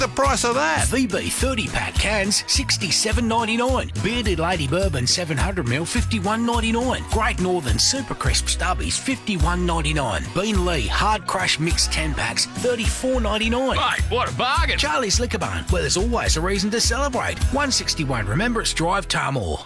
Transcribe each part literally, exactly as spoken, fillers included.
the price of that? V B thirty pack cans, sixty-seven ninety-nine. Bearded Lady Bourbon seven hundred milliliters, fifty-one ninety-nine. Great Northern Super Crisp Stubbies, fifty-one ninety-nine. Bean Lee Hard Crush Mix ten packs, thirty-four ninety-nine. Mate, what a bargain. Charlie's Liquor Barn, where there's always a reason to celebrate. one sixty-one Remembrance Drive, Tarmore.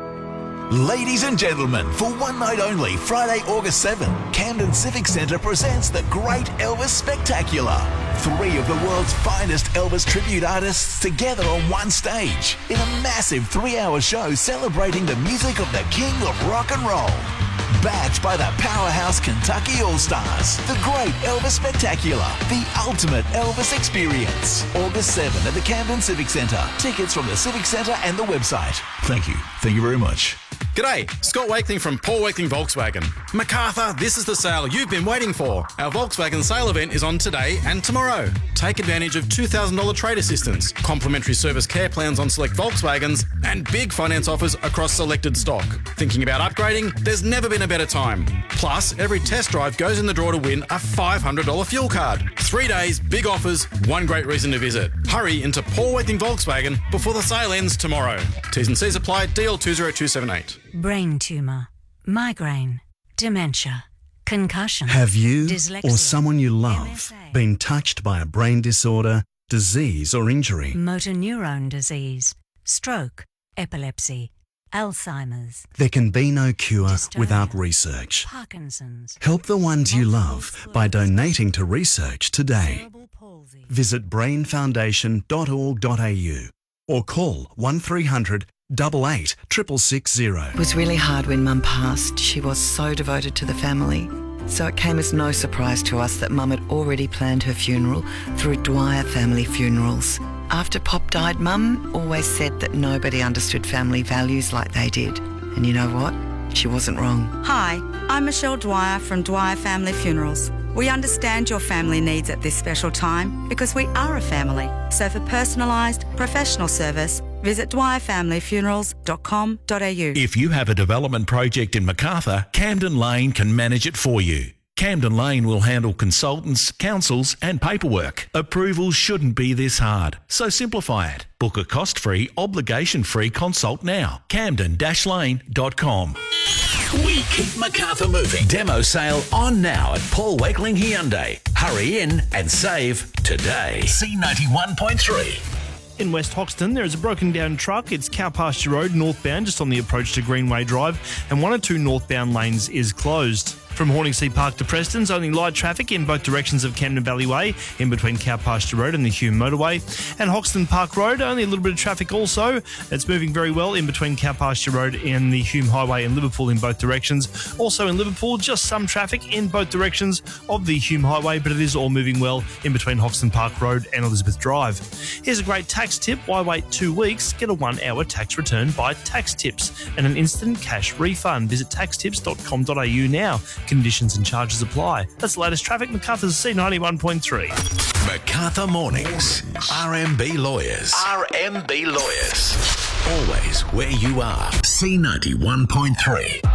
Ladies and gentlemen, for one night only, Friday, August seventh, Camden Civic Centre presents the Great Elvis Spectacular. Three of the world's finest Elvis tribute artists together on one stage in a massive three-hour show celebrating the music of the King of Rock and Roll. Backed by the powerhouse Kentucky All-Stars, the Great Elvis Spectacular, the ultimate Elvis experience. August seventh at the Camden Civic Centre. Tickets from the Civic Centre and the website. Thank you. Thank you very much. G'day, Scott Wakeling from Paul Wakeling Volkswagen. MacArthur, this is the sale you've been waiting for. Our Volkswagen sale event is on today and tomorrow. Take advantage of two thousand dollars trade assistance, complimentary service care plans on select Volkswagens, and big finance offers across selected stock. Thinking about upgrading? There's never been a better time. Plus, every test drive goes in the draw to win a five hundred dollars fuel card. Three days, big offers, one great reason to visit. Hurry into Paul Wakeling Volkswagen before the sale ends tomorrow. T's and C's apply, D L two zero two seven eight. Brain tumour, migraine, dementia, concussion. Have you dyslexia, or someone you love M S A, been touched by a brain disorder, disease or injury? motor neurone disease, stroke, epilepsy, Alzheimer's, There can be no cure Dystonia, without research. Parkinson's, Help the ones you multiple love by donating to research today. cerebral palsy. Visit brain foundation dot org dot a u or call one three hundred, eight eight, six six six zero. It was really hard when Mum passed. She was so devoted to the family. So it came as no surprise to us that Mum had already planned her funeral through Dwyer Family Funerals. After Pop died, Mum always said that nobody understood family values like they did. And you know what? She wasn't wrong. Hi, I'm Michelle Dwyer from Dwyer Family Funerals. We understand your family needs at this special time because we are a family. So for personalised, professional service, visit dwyer family funerals dot com dot a u. If you have a development project in MacArthur, Camden Lane can manage it for you. Camden Lane will handle consultants, councils and paperwork. Approvals shouldn't be this hard, so simplify it. Book a cost-free, obligation-free consult now. camden dash lane dot com. We keep MacArthur moving. Demo sale on now at Paul Wakeling Hyundai. Hurry in and save today. C ninety-one point three. In West Hoxton, there is a broken down truck. It's Cow Pasture Road northbound, just on the approach to Greenway Drive, and one or two northbound lanes is closed. From Horningsea Park to Preston's, only light traffic in both directions of Camden Valley Way, in between Cow Pasture Road and the Hume Motorway. And Hoxton Park Road, only a little bit of traffic also. It's moving very well in between Cow Pasture Road and the Hume Highway in Liverpool in both directions. Also in Liverpool, just some traffic in both directions of the Hume Highway, but it is all moving well in between Hoxton Park Road and Elizabeth Drive. Here's a great tax tip. Why wait two weeks? Get a one-hour tax return by Tax Tips and an instant cash refund. Visit tax tips dot com dot a u now. Conditions and charges apply. That's the latest traffic. MacArthur's C ninety-one point three. MacArthur Mornings. R M B Lawyers. R M B Lawyers. Always where you are. C ninety-one point three.